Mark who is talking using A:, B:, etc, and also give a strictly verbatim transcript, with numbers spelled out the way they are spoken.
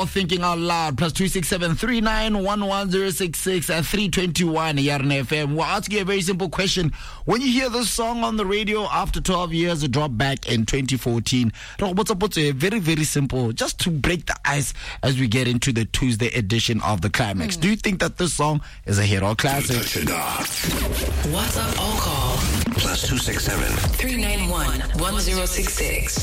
A: Thinking out loud, plus two six seven three nine one one zero six six at three twenty one Yarn F M. We'll ask you a very simple question. When you hear this song on the radio after twelve years, it dropped back in twenty fourteen. Very, very simple, just to break the ice as we get into the Tuesday edition of the Climax. Mm. Do you think that this song is a hit or classic?
B: WhatsApp or call plus two six seven three nine one one zero six six.